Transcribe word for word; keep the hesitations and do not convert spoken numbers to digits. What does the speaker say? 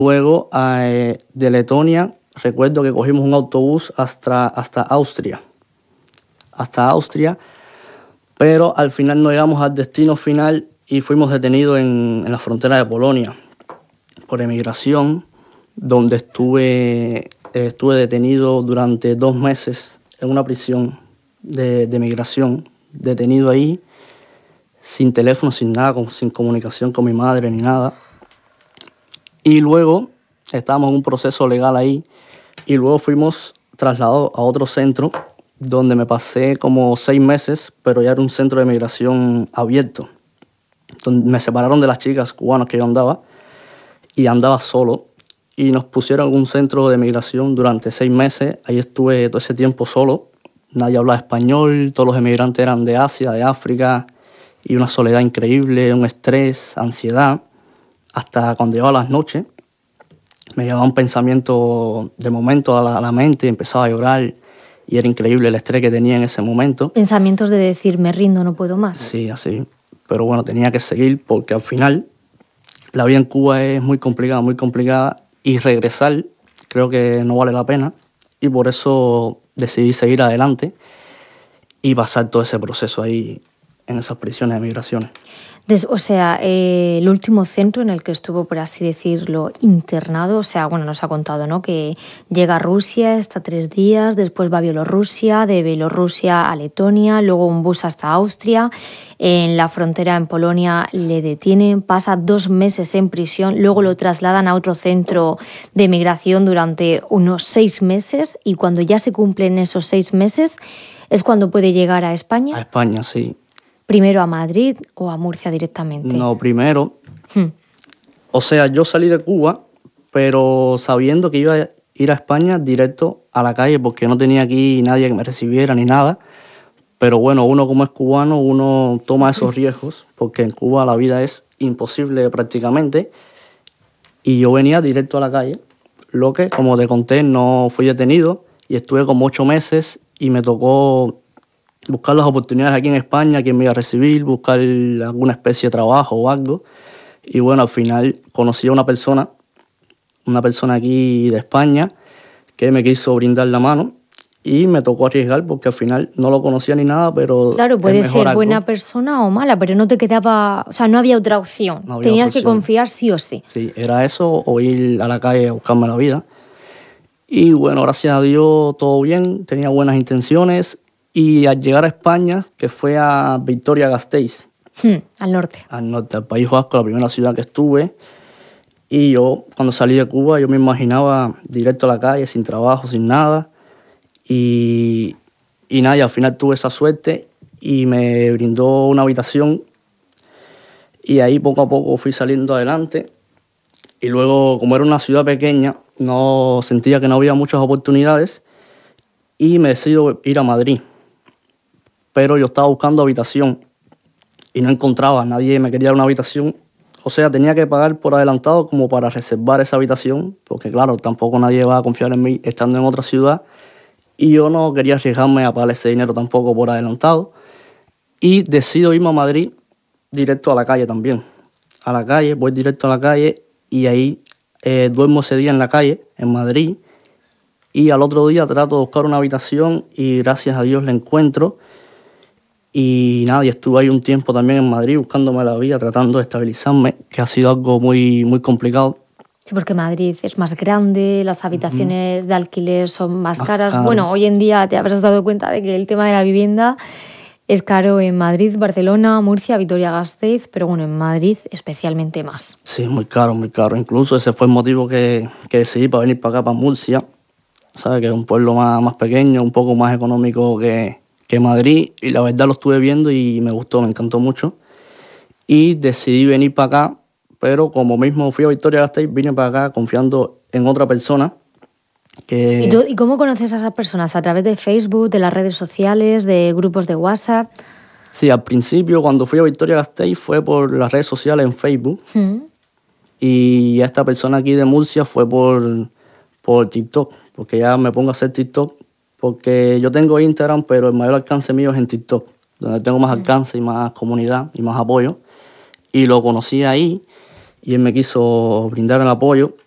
Luego, eh, de Letonia, recuerdo que cogimos un autobús hasta, hasta Austria. Hasta Austria, pero al final no llegamos al destino final y fuimos detenidos en, en la frontera de Polonia por emigración, donde estuve, eh, estuve detenido durante dos meses en una prisión de, de migración, detenido ahí, sin teléfono, sin nada, con, sin comunicación con mi madre ni nada. Y luego estábamos en un proceso legal ahí y luego fuimos trasladados a otro centro donde me pasé como seis meses, pero ya era un centro de migración abierto, donde me separaron de las chicas cubanas que yo andaba y andaba solo y nos pusieron en un centro de migración durante seis meses. Ahí estuve todo ese tiempo solo, nadie hablaba español, todos los emigrantes eran de Asia, de África, y una soledad increíble, un estrés, ansiedad. Hasta cuando llegaba las noches, me llevaba un pensamiento de momento a la, a la mente y empezaba a llorar. Y era increíble el estrés que tenía en ese momento. Pensamientos de decir, me rindo, no puedo más. Sí, así. Pero bueno, tenía que seguir porque al final la vida en Cuba es muy complicada, muy complicada. Y regresar creo que no vale la pena. Y por eso decidí seguir adelante y pasar todo ese proceso ahí en esas prisiones de migraciones. Des, o sea, eh, el último centro en el que estuvo, por así decirlo, internado, o sea, bueno, nos ha contado, ¿no?, que llega a Rusia, está tres días, después va a Bielorrusia, de Bielorrusia a Letonia, luego un bus hasta Austria, en la frontera en Polonia le detienen, pasa dos meses en prisión, luego lo trasladan a otro centro de migración durante unos seis meses y cuando ya se cumplen esos seis meses es cuando puede llegar a España. A España, sí. ¿Primero a Madrid o a Murcia directamente? No, primero. Hmm. O sea, yo salí de Cuba, pero sabiendo que iba a ir a España directo a la calle, porque no tenía aquí nadie que me recibiera ni nada. Pero bueno, uno como es cubano, uno toma esos riesgos, porque en Cuba la vida es imposible prácticamente. Y yo venía directo a la calle, lo que, como te conté, no fui detenido y estuve como ocho meses y me tocó buscar las oportunidades aquí en España, quién me iba a recibir, buscar alguna especie de trabajo o algo. Y bueno, al final conocí a una persona, una persona aquí de España, que me quiso brindar la mano y me tocó arriesgar porque al final no lo conocía ni nada, pero claro, puede ser algo. buena persona o mala, pero no te quedaba, o sea, no había otra opción. No había Tenías otra que opción. confiar sí o sí. Sí, era eso o ir a la calle a buscarme la vida. Y bueno, gracias a Dios todo bien, tenía buenas intenciones. Y al llegar a España, que fue a Vitoria-Gasteiz. Hmm, al norte. Al norte, al País Vasco, la primera ciudad que estuve. Y yo, cuando salí de Cuba, yo me imaginaba directo a la calle, sin trabajo, sin nada. Y, y nada, y al final tuve esa suerte y me brindó una habitación. Y ahí poco a poco fui saliendo adelante. Y luego, como era una ciudad pequeña, no sentía que no había muchas oportunidades. Y me decido ir a Madrid. Pero yo estaba buscando habitación y no encontraba, nadie me quería dar una habitación. O sea, tenía que pagar por adelantado como para reservar esa habitación, porque claro, tampoco nadie va a confiar en mí estando en otra ciudad. Y yo no quería arriesgarme a pagar ese dinero tampoco por adelantado. Y decido irme a Madrid directo a la calle también. A la calle, voy directo a la calle y ahí eh, duermo ese día en la calle, en Madrid. Y al otro día trato de buscar una habitación y gracias a Dios la encuentro. Y nada, y estuve ahí un tiempo también en Madrid buscándome la vida, tratando de estabilizarme, que ha sido algo muy, muy complicado. Sí, porque Madrid es más grande, las habitaciones uh-huh. de alquiler son más, más caras. Caro. Bueno, hoy en día te habrás dado cuenta de que el tema de la vivienda es caro en Madrid, Barcelona, Murcia, Vitoria-Gasteiz, pero bueno, en Madrid especialmente más. Sí, muy caro, muy caro. Incluso ese fue el motivo que, que decidí para venir para acá, para Murcia. ¿Sabes? Que es un pueblo más, más pequeño, un poco más económico que... que Madrid, y la verdad lo estuve viendo y me gustó, me encantó mucho. Y decidí venir para acá, pero como mismo fui a Vitoria-Gasteiz, vine para acá confiando en otra persona. Que... ¿Y, tú, ¿Y cómo conoces a esas personas? ¿A través de Facebook, de las redes sociales, de grupos de WhatsApp? Sí, al principio cuando fui a Vitoria-Gasteiz fue por las redes sociales en Facebook. ¿Mm? Y esta persona aquí de Murcia fue por, por TikTok, porque ya me pongo a hacer TikTok. Porque yo tengo Instagram, pero el mayor alcance mío es en TikTok, donde tengo más alcance y más comunidad y más apoyo. Y lo conocí ahí y él me quiso brindar el apoyo